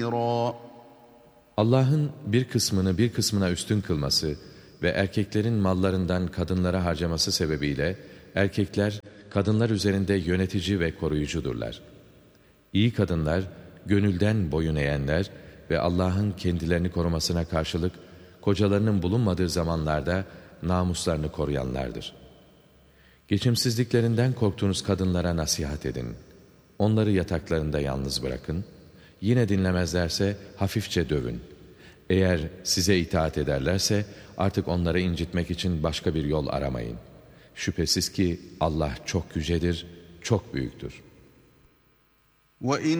Allah'ın bir kısmını bir kısmına üstün kılması ve erkeklerin mallarından kadınlara harcaması sebebiyle erkekler kadınlar üzerinde yönetici ve koruyucudurlar. İyi kadınlar, gönülden boyun eğenler ve Allah'ın kendilerini korumasına karşılık kocalarının bulunmadığı zamanlarda namuslarını koruyanlardır. Geçimsizliklerinden korktuğunuz kadınlara nasihat edin. Onları yataklarında yalnız bırakın. Yine dinlemezlerse hafifçe dövün. Eğer size itaat ederlerse artık onları incitmek için başka bir yol aramayın. Şüphesiz ki Allah çok yücedir, çok büyüktür.